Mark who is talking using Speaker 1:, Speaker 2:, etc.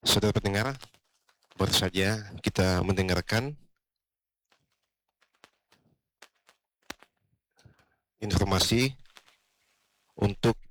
Speaker 1: Saudara pendengar, baru saja kita mendengarkan informasi untuk